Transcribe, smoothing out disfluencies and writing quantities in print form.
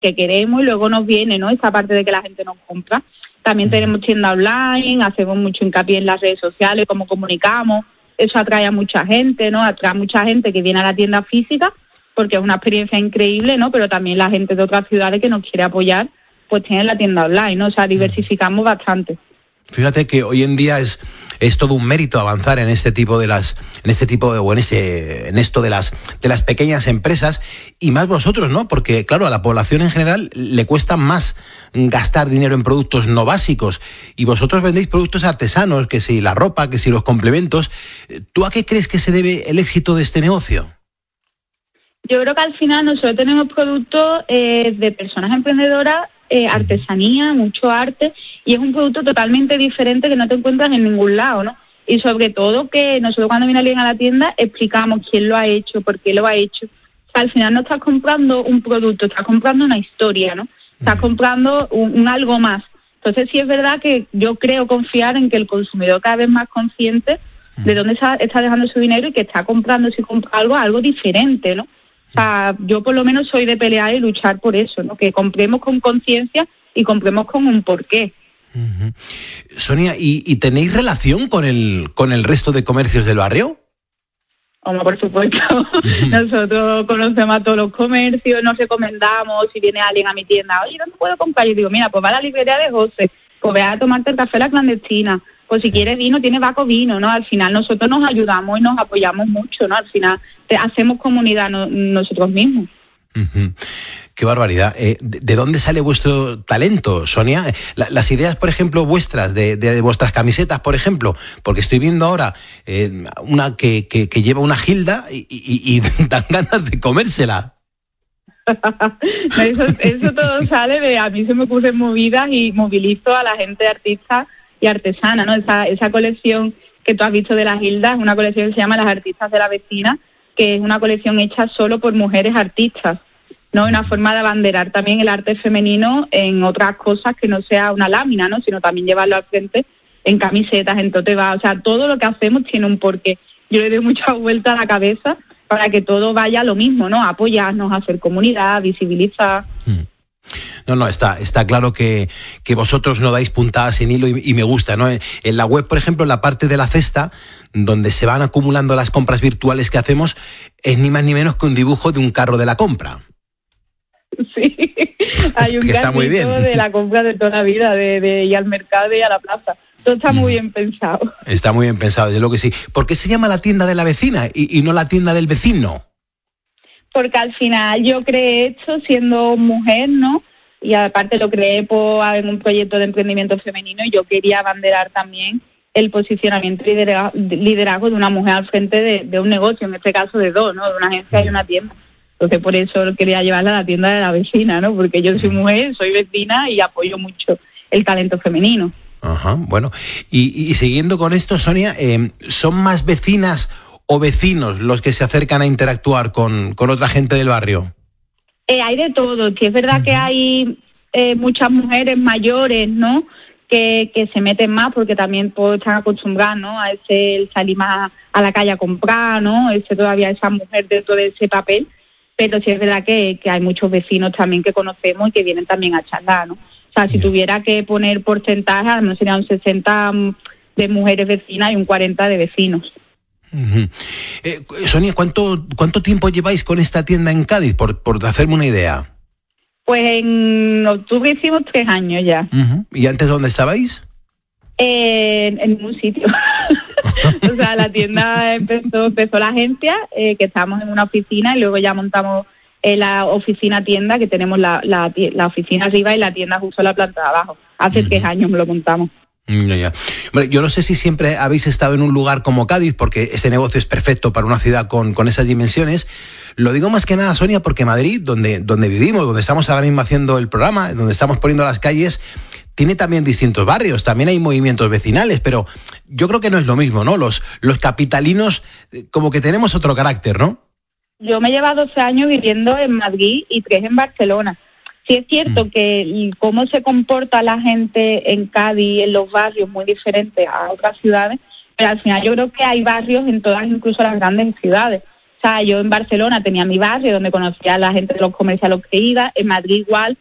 que queremos y luego nos viene, ¿no? Esta parte de que la gente nos compra. También tenemos tienda online, hacemos mucho hincapié en las redes sociales, cómo comunicamos. Eso atrae a mucha gente, ¿no? Atrae a mucha gente que viene a la tienda física porque es una experiencia increíble, ¿no? Pero también la gente de otras ciudades que nos quiere apoyar, pues tiene la tienda online, ¿no? O sea, diversificamos bastante. Fíjate que hoy en día es todo un mérito avanzar en esto de las pequeñas empresas, y más vosotros, ¿no? Porque claro, a la población en general le cuesta más gastar dinero en productos no básicos, y vosotros vendéis productos artesanos, que si la ropa, que si los complementos. ¿Tú a qué crees que se debe el éxito de este negocio? Yo creo que al final nosotros tenemos productos de personas emprendedoras, artesanía, mucho arte, y es un producto totalmente diferente que no te encuentras en ningún lado, ¿no? Y sobre todo que nosotros cuando viene alguien a la tienda explicamos quién lo ha hecho, por qué lo ha hecho. O sea, al final no estás comprando un producto, estás comprando una historia, ¿no? Estás comprando un algo más. Entonces sí es verdad que yo creo confiar en que el consumidor cada vez más consciente de dónde está dejando su dinero y que está comprando, si compra algo diferente, ¿no? O sea, yo por lo menos soy de pelear y luchar por eso, ¿no? Que compremos con conciencia y compremos con un porqué. Uh-huh. Sonia, ¿y tenéis relación con el resto de comercios del barrio? Como por supuesto, nosotros conocemos a todos los comercios, nos recomendamos, si viene alguien a mi tienda, oye, ¿dónde puedo comprar? Yo digo, mira, pues va a la librería de José, pues ve a tomarte el café La Clandestina, pues si quieres vino, tiene Baco Vino, ¿no? Al final nosotros nos ayudamos y nos apoyamos mucho, ¿no? Al final hacemos comunidad nosotros mismos. Uh-huh. Qué barbaridad. ¿De dónde sale vuestro talento, Sonia? Las ideas, por ejemplo, vuestras, de vuestras camisetas, por ejemplo, porque estoy viendo ahora una que lleva una Gilda y dan ganas de comérsela. Eso todo sale de, a mí se me ocurren movidas y movilizo a la gente artista y artesana, ¿no? Esa colección que tú has visto de la Gilda es una colección que se llama Las Artistas de la Vecina, que es una colección hecha solo por mujeres artistas, ¿no? Una forma de abanderar también el arte femenino en otras cosas que no sea una lámina, ¿no? Sino también llevarlo al frente en camisetas, en tote bag. O sea, todo lo que hacemos tiene un porqué. Yo le doy mucha vuelta a la cabeza para que todo vaya a lo mismo, ¿no? Apoyarnos, hacer comunidad, visibilizar. No, está claro que vosotros no dais puntadas sin hilo y me gusta, ¿no? En la web, por ejemplo, en la parte de la cesta, donde se van acumulando las compras virtuales que hacemos, es ni más ni menos que un dibujo de un carro de la compra. Sí, hay un carrito de la compra de toda la vida, de ir al mercado y a la plaza. Todo está muy bien pensado. Está muy bien pensado, desde luego que sí. ¿Por qué se llama la tienda de la vecina y no la tienda del vecino? Porque al final yo creé esto siendo mujer, ¿no? Y aparte lo creé en un proyecto de emprendimiento femenino, y yo quería abanderar también el posicionamiento y liderazgo de una mujer al frente de un negocio, en este caso de dos, ¿no? De una agencia y una tienda. Entonces por eso quería llevarla a la tienda de la vecina, ¿no? Porque yo soy mujer, soy vecina y apoyo mucho el talento femenino. Ajá, bueno. Y siguiendo con esto, Sonia, ¿son más vecinas o vecinos los que se acercan a interactuar con otra gente del barrio? Hay de todo, que es verdad que hay muchas mujeres mayores, ¿no? Que se meten más porque también pues, están acostumbradas, ¿no? A el salir más a la calle a comprar, ¿no? Todavía esa mujer dentro de ese papel, pero sí es verdad que hay muchos vecinos también que conocemos y que vienen también a charlar, ¿no? O sea, si tuviera que poner porcentaje, al menos sería un 60 de mujeres vecinas y un 40 de vecinos. Uh-huh. Sonia, ¿cuánto tiempo lleváis con esta tienda en Cádiz, por hacerme una idea? Pues en octubre hicimos 3 años ya. Uh-huh. ¿Y antes dónde estabais? En un sitio. O sea, la tienda empezó la agencia, que estábamos en una oficina, y luego ya montamos la oficina tienda, que tenemos la oficina arriba y la tienda justo en la planta de abajo. Hace 3 años me lo montamos. Ya. Bueno, yo no sé si siempre habéis estado en un lugar como Cádiz, porque este negocio es perfecto para una ciudad con esas dimensiones. Lo digo más que nada, Sonia, porque Madrid, donde vivimos, donde estamos ahora mismo haciendo el programa, donde estamos poniendo las calles, tiene también distintos barrios, también hay movimientos vecinales, pero yo creo que no es lo mismo, ¿no? Los capitalinos como que tenemos otro carácter, ¿no? Yo me he llevado 12 años viviendo en Madrid y 3 en Barcelona. Sí es cierto que cómo se comporta la gente en Cádiz, en los barrios, muy diferente a otras ciudades, pero al final yo creo que hay barrios en todas, incluso las grandes ciudades. O O sea, yo en Barcelona tenía mi barrio donde conocía a la gente de los comercios a los que iba, en Madrid igual,